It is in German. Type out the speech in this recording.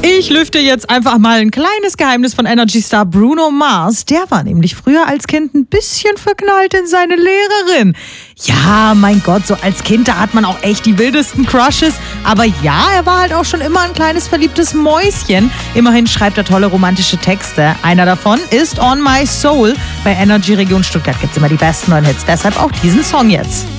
Ich lüfte jetzt einfach mal ein kleines Geheimnis von Energy-Star Bruno Mars. Der war nämlich früher als Kind ein bisschen verknallt in seine Lehrerin. Ja, mein Gott, so als Kind, da hat man auch echt die wildesten Crushes. Aber ja, er war halt auch schon immer ein kleines verliebtes Mäuschen. Immerhin schreibt er tolle romantische Texte. Einer davon ist On My Soul. Bei Energy Region Stuttgart gibt's immer die besten neuen Hits. Deshalb auch diesen Song jetzt.